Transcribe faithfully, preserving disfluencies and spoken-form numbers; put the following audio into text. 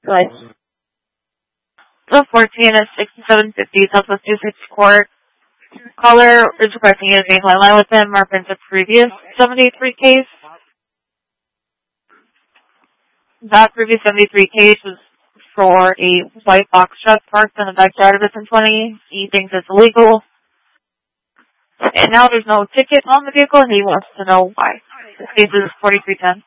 Right. So fourteen is sixty-seven fifty, Southwest District Court. Caller is requesting you to make line with him, reference a previous seventy-three case. That previous seventy-three case was for a white box truck parked in the backyard of his twenty. He thinks it's illegal. And now there's no ticket on the vehicle, and he wants to know why. This case is forty-three ten.